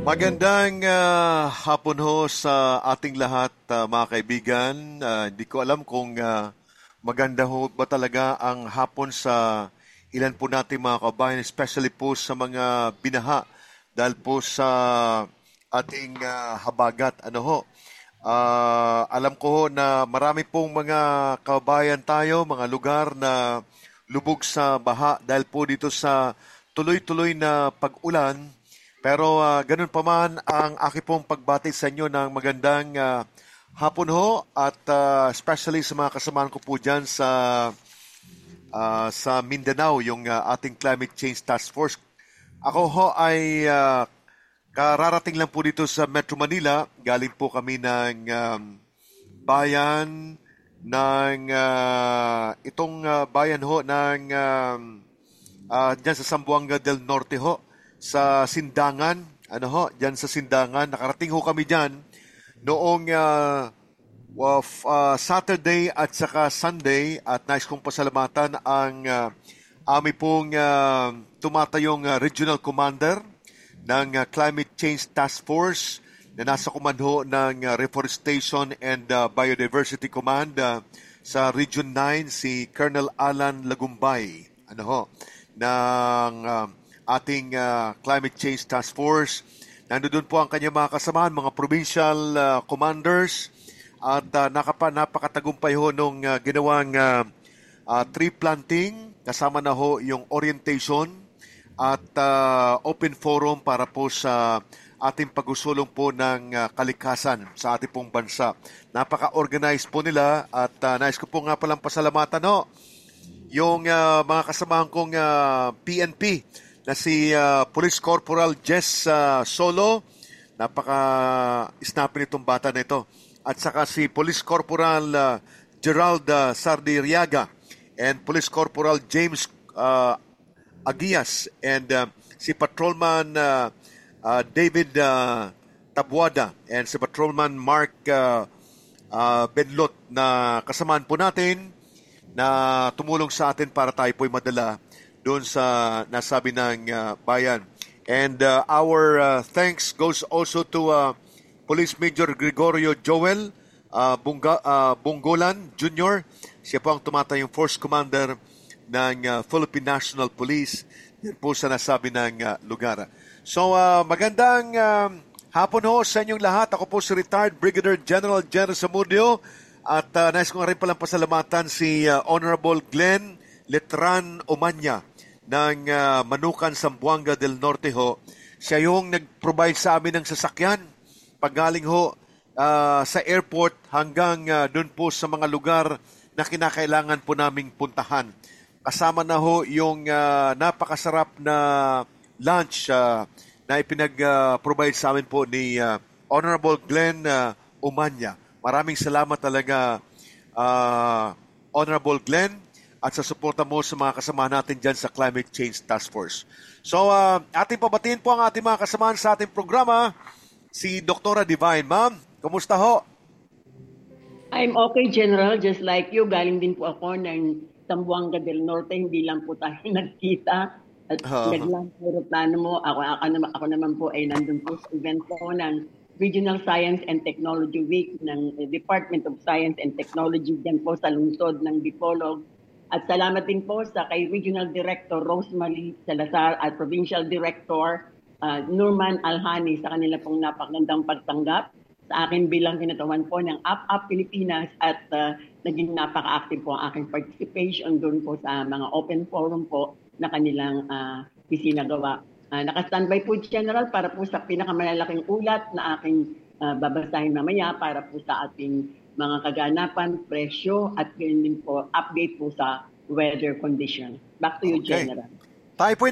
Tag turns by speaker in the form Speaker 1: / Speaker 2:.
Speaker 1: Magandang hapon ho sa ating lahat, mga kaibigan. Hindi ko alam kung maganda ho ba talaga ang hapon sa ilan po natin mga kabayan, especially po sa mga binaha dahil po sa ating habagat. Ano ho? Alam ko ho na marami pong mga kabayan tayo, mga lugar na lubog sa baha dahil po dito sa tuloy-tuloy na pag-ulan. Pero ganun pa man ang aking pong pagbati sa inyo ng magandang hapon ho at especially sa mga kasamahan ko po dyan sa Mindanao, yung ating Climate Change Task Force. Ako ho ay kararating lang po dito sa Metro Manila. Galing po kami ng bayan ng itong bayan ho ng dyan sa Zamboanga del Norte ho, sa Sindangan. Ano ho, dyan sa Sindangan. Nakarating ho kami dyan noong Saturday at saka Sunday at nais kong pasalamatan ang ami pong tumatayong regional commander ng Climate Change Task Force na nasa komando ng Reforestation and Biodiversity Command sa Region 9, si Colonel Alan Lagumbay. Ano ho, ng ating Climate Change Task Force. Nandoon po ang kanyang mga kasamahan, mga provincial commanders at napakatagumpay ho nung ginawang tree planting. Kasama na ho yung orientation at open forum para po sa ating pag-usulong po ng kalikasan sa ating pong bansa. Napaka-organized po nila at nais ko po nga palang pasalamatan ho yung mga kasamahan kong PNP na si Police Corporal Jess Solo. Napaka-snappy nitong bata na ito. At saka si Police Corporal Gerald Sardiriaga and Police Corporal James Agias and si Patrolman David Tabuada and si Patrolman Mark Benlot na kasamaan po natin na tumulong sa atin para tayo po'y madala doon sa nasabi ng bayan. And our thanks goes also to Police Major Gregorio Joel Bunggolan Jr. Siya po ang tumatayong Force Commander ng Philippine National Police yan po sa nasabi ng lugar. So magandang hapon ho sa inyong lahat. Ako po si Retired Brigadier General Jenner Zamudio at nais ko nga rin palang pasalamatan si Honorable Glenn Letran Omanya ng Manukan, Zamboanga del Norte ho. Siya yung nag-provide sa amin ng sasakyan paggaling ho sa airport hanggang doon po sa mga lugar na kinakailangan po naming puntahan. Kasama na ho yung napakasarap na lunch na ipinag-provide sa amin po ni Honorable Glenn Omanya. Maraming salamat talaga, Honorable Glenn, at sa suporta mo sa mga kasamahan natin dyan sa Climate Change Task Force. So, ating pabatiin po ang ating mga kasamahan sa ating programa, si Dr. Divine. Ma'am, kumusta ho?
Speaker 2: I'm okay, General. Just like you, galing din po ako ng Zamboanga del Norte. Hindi lang po tayo nagkita. At naglang puro plano mo. Ako naman po ay nandun po sa event po ng Regional Science and Technology Week ng Department of Science and Technology dyan po sa lungsod ng Bacolod. At salamat din po sa kay Regional Director Rosemary Salazar at Provincial Director Norman Alhani sa kanila pong napakagandang pagtanggap sa akin bilang kinatawan po ng Up Pilipinas at naging napaka-active po ang aking participation doon po sa mga open forum po na kanilang isinagawa. Naka-standby po, General, para po sa pinakamalalaking ulat na aking babasahin mamaya para po sa ating mga kaganapan, presyo, at ganyan din po, update po sa weather condition. Back to you, General.
Speaker 1: Tayo po